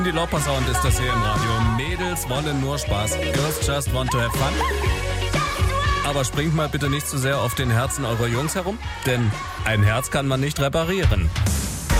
Die Lauper Sound ist das hier im Radio. Mädels wollen nur Spaß. Girls just want to have fun. Aber springt mal bitte nicht zu sehr auf den Herzen eurer Jungs herum, denn ein Herz kann man nicht reparieren.